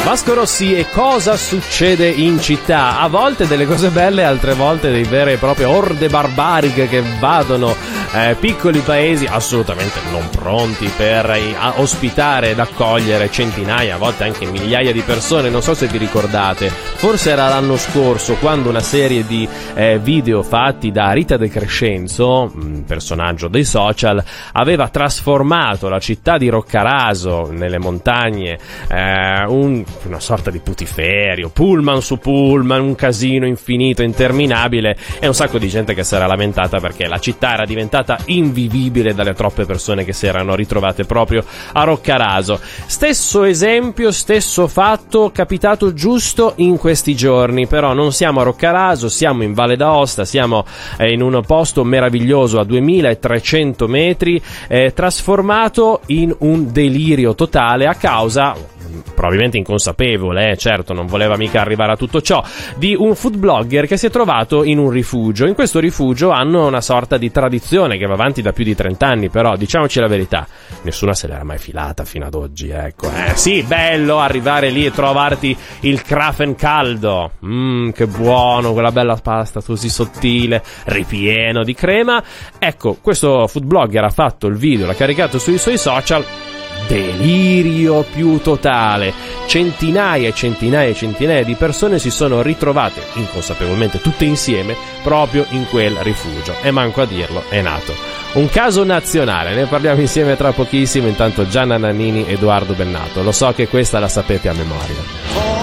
Vasco Rossi e cosa succede in città? A volte delle cose belle, altre volte dei vere e proprie orde barbariche che invadono piccoli paesi assolutamente non pronti per ospitare ed accogliere centinaia, a volte anche migliaia di persone. Non so se vi ricordate, forse era l'anno scorso quando una serie di video fatti da Rita De Crescenzo, un personaggio dei social, aveva trasformato la città di Roccaraso nelle montagne una sorta di putiferio, pullman su pullman, un casino infinito, interminabile, e un sacco di gente che si era lamentata perché la città era diventata invivibile dalle troppe persone che si erano ritrovate proprio a Roccaraso. Stesso esempio, stesso fatto capitato giusto in questi giorni, però non siamo a Roccaraso, siamo in Valle d'Aosta, siamo in un posto meraviglioso a 2300 metri, trasformato in un delirio totale a causa, probabilmente inconsapevole, certo, non voleva mica arrivare a tutto ciò, di un food blogger che si è trovato in un rifugio. In questo rifugio hanno una sorta di tradizione che va avanti da più di 30 anni, però diciamoci la verità, nessuna se l'era mai filata fino ad oggi, ecco. Sì, bello arrivare lì e trovarti il Krafen caldo, che buono, quella bella pasta così sottile, ripieno di crema. Ecco, questo food blogger ha fatto il video, l'ha caricato sui suoi social. Delirio più totale, centinaia e centinaia e centinaia di persone si sono ritrovate inconsapevolmente tutte insieme proprio in quel rifugio, e manco a dirlo è nato un caso nazionale. Ne parliamo insieme tra pochissimo. Intanto Gianna Nannini, Edoardo Bennato, lo so che questa la sapete a memoria.